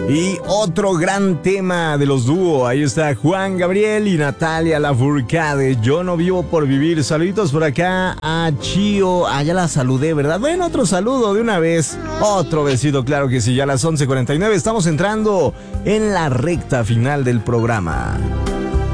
Y otro gran tema de los dúos. Ahí está Juan Gabriel y Natalia Lafourcade. Yo no vivo por vivir. Saluditos por acá a Chío. Ya la saludé, ¿verdad? Bueno, otro saludo de una vez. Otro besito, claro que sí. Ya a las 11:49 estamos entrando en la recta final del programa.